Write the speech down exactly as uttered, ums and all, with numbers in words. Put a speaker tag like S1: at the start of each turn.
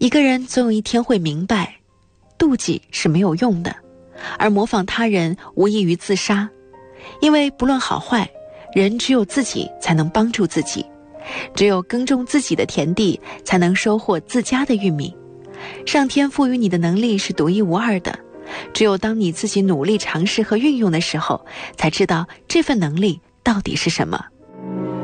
S1: 一个人总有一天会明白，妒忌是没有用的，而模仿他人无异于自杀。因为不论好坏，人只有自己才能帮助自己，只有耕种自己的田地，才能收获自家的玉米。上天赋予你的能力是独一无二的，只有当你自己努力尝试和运用的时候，才知道这份能力到底是什么。